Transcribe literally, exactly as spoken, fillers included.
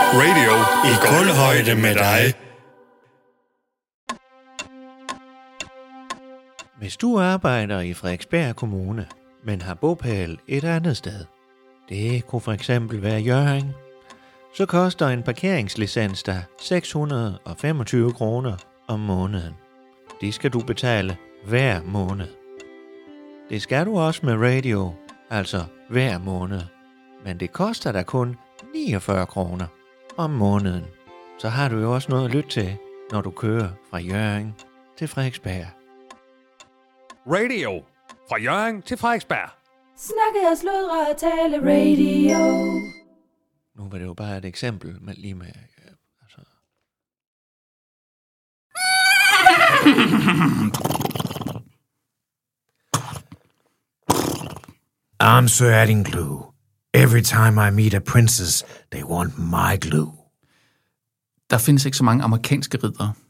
Radio i guldhøjde med dig. Hvis du arbejder i Frederiksberg Kommune, men har bopæl et andet sted, det kunne for eksempel være Hjørring, så koster en parkeringslicens dig seks hundrede og femogtyve kroner om måneden. Det skal du betale hver måned. Det skal du også med radio, altså hver måned. Men det koster dig kun niogfyrre kroner om måneden. Så har du jo også noget at lytte til, når du kører fra Hjørring til Frederiksberg. Radio fra Hjørring til Frederiksberg. Snakke og sludre og tale radio. Nu var det jo bare et eksempel med lige med... Altså. I'm Sir Addingglue. Every time I meet a princess, they want my glue. Der findes ikke så mange amerikanske riddere.